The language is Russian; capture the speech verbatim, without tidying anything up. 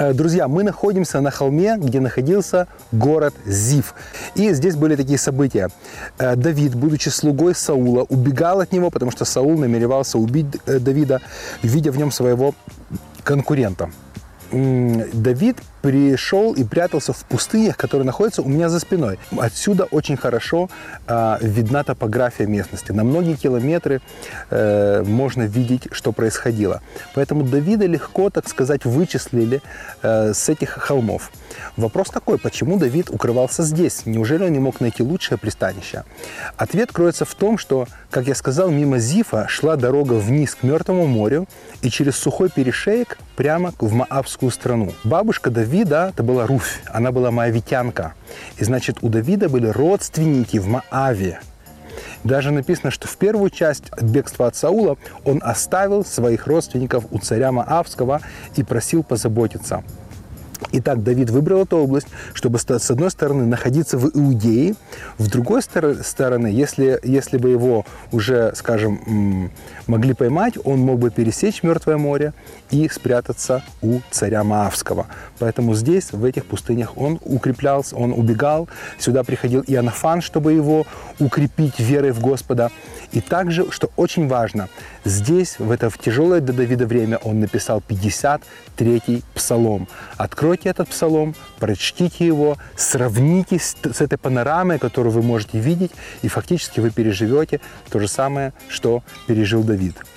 Друзья, мы находимся на холме, где находился город Зиф. И здесь были такие события. Давид, будучи слугой Саула, убегал от него, потому что Саул намеревался убить Давида, видя в нем своего конкурента. Давид пришел и прятался в пустынях, которые находятся у меня за спиной. Отсюда очень хорошо э, видна топография местности. На многие километры э, можно видеть, что происходило. Поэтому Давида легко, так сказать, вычислили э, с этих холмов. Вопрос такой, почему Давид укрывался здесь? Неужели он не мог найти лучшее пристанище? Ответ кроется в том, что, как я сказал, мимо Зифа шла дорога вниз к Мертвому морю и через сухой перешеек прямо в Моавскую страну. Бабушка Давида Давида, это была Руфь, она была моавитянка. И значит, у Давида были родственники в Моаве. Даже написано, что в первую часть бегства от Саула он оставил своих родственников у царя Моавского и просил позаботиться. Итак, Давид выбрал эту область, чтобы с одной стороны находиться в Иудее, в другой стороны, если, если бы его уже, скажем, могли поймать, он мог бы пересечь Мертвое море и спрятаться у царя Моавского. Поэтому здесь, в этих пустынях, он укреплялся, он убегал. Сюда приходил Иоаннафан, чтобы его укрепить верой в Господа. И также, что очень важно, здесь, в это в тяжелое для Давида время, он написал пятьдесят третий псалом. Откройте этот псалом, прочтите его, сравните с, с этой панорамой, которую вы можете видеть, и фактически вы переживете то же самое, что пережил Давид.